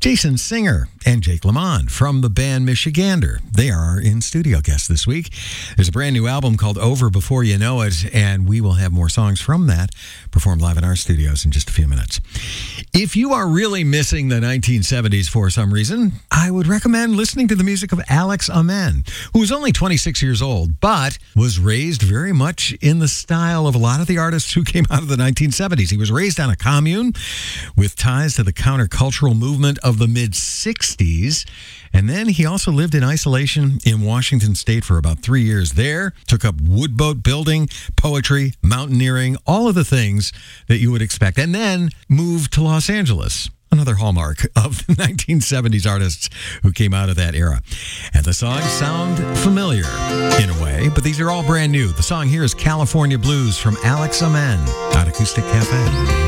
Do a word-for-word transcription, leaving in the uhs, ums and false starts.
Jason Singer and Jake Lamont from the band Michigander. They are our in-studio guests this week. There's a brand new album called Over Before You Know It, and we will have more songs from that performed live in our studios in just a few minutes. If you are really missing the nineteen seventies for some reason, I would recommend listening to the music of Alex Amen, who was only twenty-six years old, but was raised very much in the style of a lot of the artists who came out of the nineteen seventies. He was raised on a commune with ties to the countercultural movement of the mid-sixties, and then he also lived in isolation in Washington State for about three years there, took up woodboat building, poetry, mountaineering, all of the things that you would expect, and then moved to Los Angeles. Another hallmark of the nineteen seventies artists who came out of that era. And the songs sound familiar in a way, but these are all brand new. The song here is California Blues from Alex Amen at Acoustic Cafe.